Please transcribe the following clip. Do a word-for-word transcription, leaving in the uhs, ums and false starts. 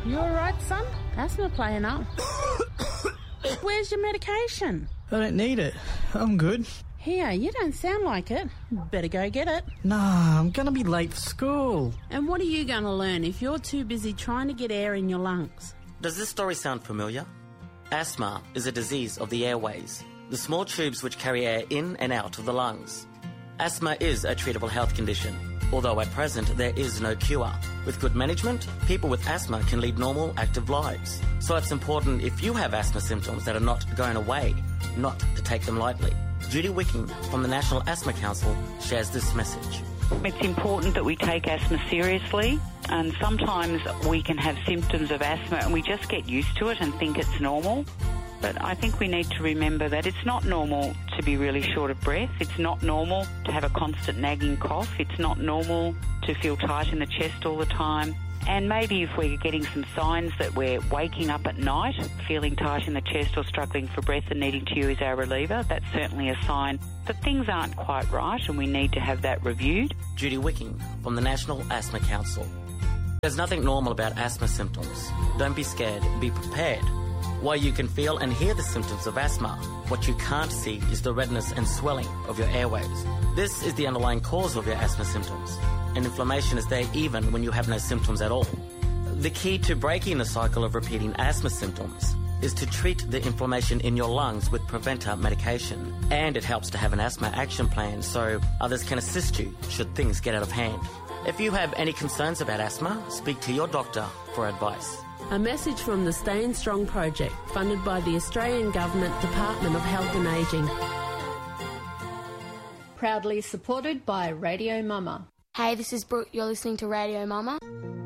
You all right, son? Asthma playing up. Where's your medication? I don't need it. I'm good. Here, you don't sound like it. Better go get it. Nah, I'm going to be late for school. And what are you going to learn if you're too busy trying to get air in your lungs? Does this story sound familiar? Asthma is a disease of the airways, the small tubes which carry air in and out of the lungs. Asthma is a treatable health condition, although at present there is no cure. With good management, people with asthma can lead normal, active lives. So it's important, if you have asthma symptoms that are not going away, not to take them lightly. Judy Wicking from the National Asthma Council shares this message. It's important that we take asthma seriously, and sometimes we can have symptoms of asthma and we just get used to it and think it's normal. But I think we need to remember that it's not normal to be really short of breath. It's not normal to have a constant nagging cough. It's not normal to feel tight in the chest all the time. And maybe if we're getting some signs that we're waking up at night, feeling tight in the chest or struggling for breath and needing to use our reliever, that's certainly a sign that things aren't quite right and we need to have that reviewed. Judy Wicking from the National Asthma Council. There's nothing normal about asthma symptoms. Don't be scared, be prepared. While you can feel and hear the symptoms of asthma, what you can't see is the redness and swelling of your airways. This is the underlying cause of your asthma symptoms, and inflammation is there even when you have no symptoms at all. The key to breaking the cycle of repeating asthma symptoms is to treat the inflammation in your lungs with preventer medication, and it helps to have an asthma action plan so others can assist you should things get out of hand. If you have any concerns about asthma, speak to your doctor for advice. A message from the Staying Strong project, funded by the Australian Government Department of Health and Ageing. Proudly supported by Radio Mama. Hey, this is Brooke. You're listening to Radio Mama.